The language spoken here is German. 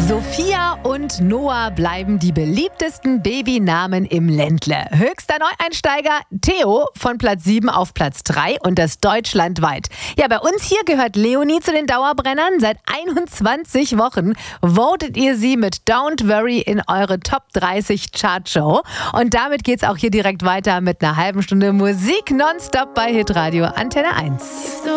Sophia und Noah bleiben die beliebtesten Babynamen im Ländle. Höchster Neueinsteiger Theo von Platz 7 auf Platz 3 und das deutschlandweit. Ja, bei uns hier gehört Leonie zu den Dauerbrennern. Seit 21 Wochen votet ihr sie mit Don't Worry in eure Top 30 Chartshow. Und damit geht's auch hier direkt weiter mit einer halben Stunde Musik nonstop bei Hitradio Antenne 1.